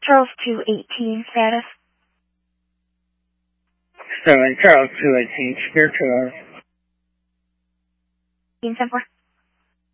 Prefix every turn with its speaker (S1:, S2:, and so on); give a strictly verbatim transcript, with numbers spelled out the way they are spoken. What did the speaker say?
S1: Charles two eighteen status.
S2: Seven Charles two eighteen, secure to our
S1: ten four.